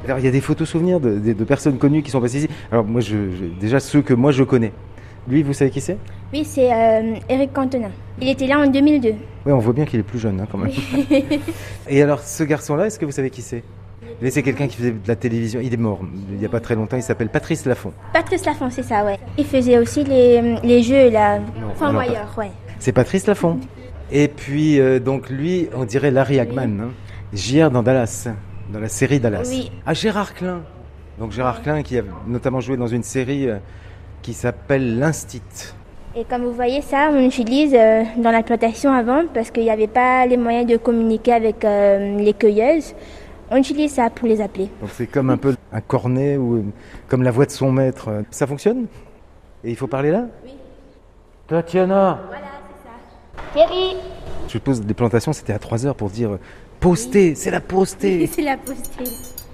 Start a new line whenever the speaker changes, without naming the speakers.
Alors, il y a des photos souvenirs de personnes connues qui sont passées ici. Alors, moi, déjà, ceux que moi je connais. Lui, vous savez qui c'est?
Oui, c'est Éric Cantona. Il était là en 2002.
Oui, on voit bien qu'il est plus jeune, hein, quand même. Et alors, ce garçon-là, est-ce que vous savez qui c'est? Mais c'est quelqu'un qui faisait de la télévision. Il est mort il n'y a pas très longtemps. Il s'appelle Patrice Laffont.
Patrice Laffont, c'est ça, ouais. Il faisait aussi les jeux, là. Enfin,
non,
Wire, ouais.
C'est Patrice Laffont. Et puis, donc, lui, on dirait Larry Hagman. Hein. JR dans Dallas, dans la série Dallas.
Oui.
Ah, Gérard Klein. Donc, Gérard Klein qui a notamment joué dans une série qui s'appelle L'Instit.
Et comme vous voyez ça, on utilise dans la plantation avant parce qu'il n'y avait pas les moyens de communiquer avec les cueilleuses. On utilise ça pour les appeler.
Donc c'est comme un peu un cornet ou comme la voix de son maître. Ça fonctionne? Et il faut parler là?
Oui.
Tatiana!
Voilà, c'est ça. Thierry!
Je pose des plantations, c'était à 3 heures pour dire poster, c'est la poster!
C'est la postée.